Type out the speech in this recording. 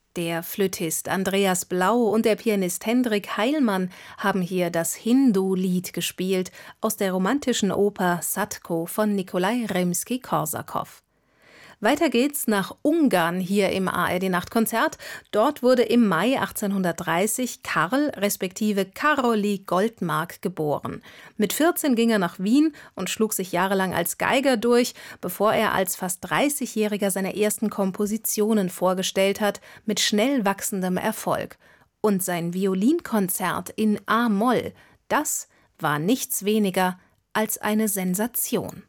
Der Flötist Andreas Blau und der Pianist Hendrik Heilmann haben hier das Hindu-Lied gespielt aus der romantischen Oper Sadko von Nikolai Rimski-Korsakow. Weiter geht's nach Ungarn hier im ARD-Nachtkonzert. Dort wurde im Mai 1830 Karl respektive Károly Goldmark geboren. Mit 14 ging er nach Wien und schlug sich jahrelang als Geiger durch, bevor er als fast 30-Jähriger seine ersten Kompositionen vorgestellt hat, mit schnell wachsendem Erfolg. Und sein Violinkonzert in A-Moll, das war nichts weniger als eine Sensation.